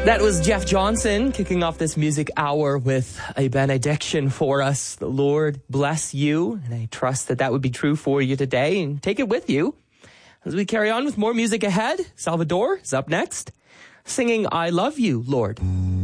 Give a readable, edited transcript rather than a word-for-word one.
That was Jeff Johnson kicking off this music hour with a benediction for us. The Lord bless you, and I trust that that would be true for you today, and take it with you. As we carry on with more music ahead, Salvador is up next, singing I Love You, Lord.